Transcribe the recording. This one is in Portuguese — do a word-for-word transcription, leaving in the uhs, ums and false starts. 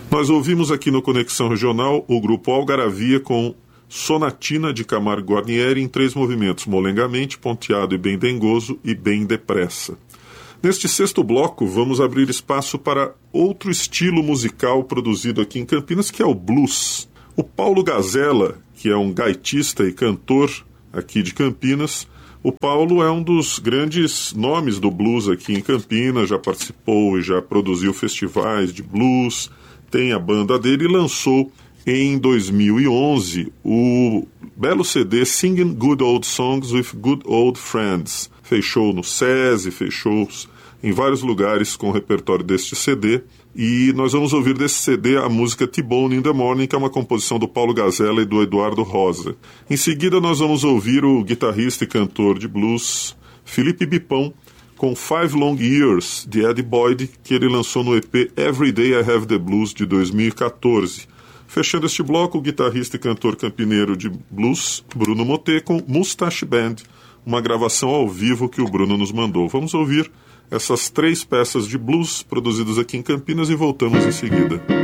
Nós ouvimos aqui no Conexão Regional o grupo Algaravia com Sonatina de Camargo Guarnieri em três movimentos: molengamente, ponteado e bem dengoso e bem depressa. Neste sexto bloco, vamos abrir espaço para outro estilo musical produzido aqui em Campinas, que é o blues. O Paulo Gazella, que é um gaitista e cantor aqui de Campinas, o Paulo é um dos grandes nomes do blues aqui em Campinas, já participou e já produziu festivais de blues, tem a banda dele e lançou em dois mil e onze o belo C D Singing Good Old Songs with Good Old Friends. Fechou no SESI, fechou em vários lugares com o repertório deste C D. E nós vamos ouvir desse C D a música T-Bone in the Morning, que é uma composição do Paulo Gazella e do Eduardo Rosa. Em seguida nós vamos ouvir o guitarrista e cantor de blues Felipe Bipão com Five Long Years, de Eddie Boyd, que ele lançou no E P Every Day I Have the Blues, de dois mil e catorze. Fechando este bloco, o guitarrista e cantor campineiro de blues, Bruno Motê, com Mustache Band, uma gravação ao vivo que o Bruno nos mandou. Vamos ouvir essas três peças de blues produzidas aqui em Campinas e voltamos em seguida.